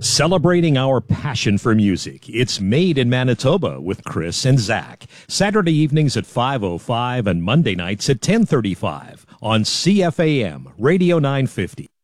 Celebrating our passion for music. It's Made in Manitoba with Chris and Zach. Saturday evenings at 5:05 and Monday nights at 10:35 on CFAM Radio 950.